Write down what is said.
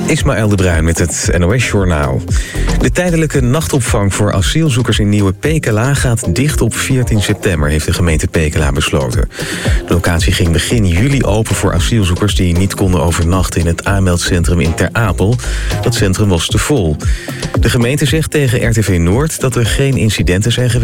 Ismaël de Bruin met het NOS-journaal. De tijdelijke nachtopvang voor asielzoekers in Nieuwe Pekela gaat dicht op 14 september, heeft de gemeente Pekela besloten. De locatie ging begin juli open voor asielzoekers die niet konden overnachten in het aanmeldcentrum in Ter Apel. Dat centrum was te vol. De gemeente zegt tegen RTV Noord dat er geen incidenten zijn geweest